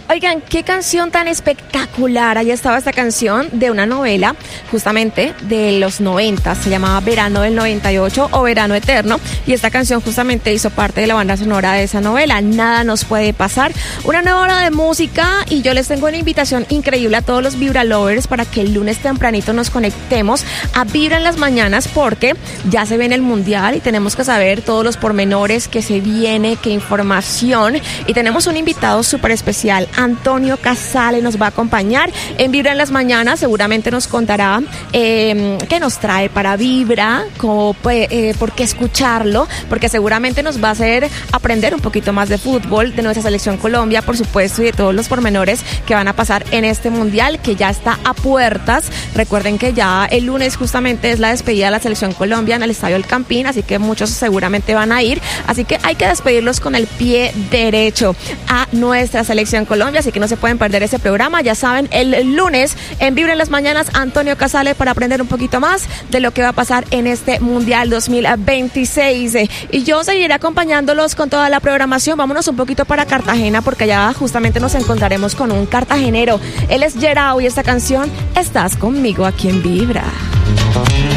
Oigan, qué canción tan espectacular. Ahí estaba esta canción de una novela justamente de los 90, se llamaba Verano del 98 o Verano Eterno, y esta canción justamente hizo parte de la banda sonora de esa novela. Nada nos puede pasar, una nueva hora de música, y yo les tengo una invitación increíble a todos los Vibra Lovers para que el lunes tempranito nos conectemos a Vibra en las mañanas, porque ya se viene el Mundial y tenemos que saber todos los pormenores que se viene, qué información, y tenemos un invitado súper especial. Antonio Casale nos va a acompañar en Vibra en las mañanas. Seguramente nos contará qué nos trae para Vibra, por qué escucharlo, porque seguramente nos va a hacer aprender un poquito más de fútbol, de nuestra selección Colombia, por supuesto, y de todos los pormenores que van a pasar en este Mundial que ya está a puertas. Recuerden que ya el lunes justamente es la despedida de la selección Colombia en el Estadio El Campín, así que muchos seguramente van a ir, así que hay que despedirlos con el pie derecho a nuestra selección Colombia, así que no se pueden perder ese programa. Ya saben, el lunes en Vibra en las mañanas, Antonio Casale, para aprender un poquito más de lo que va a pasar en este Mundial 2026. Y yo seguiré acompañándolos con toda la programación. Vámonos un poquito para Cartagena, porque allá justamente nos encontraremos con un cartagenero. Él es Gerao y esta canción, Estás conmigo, aquí en Vibra.